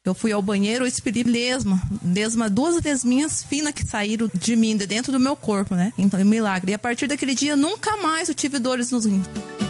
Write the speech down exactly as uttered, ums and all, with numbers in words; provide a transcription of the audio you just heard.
Eu fui ao banheiro, eu expeli lesma, lesma, duas lesminhas finas que saíram de mim, de dentro do meu corpo, né? Então, é um milagre. E a partir daquele dia, nunca mais eu tive dores nos rins.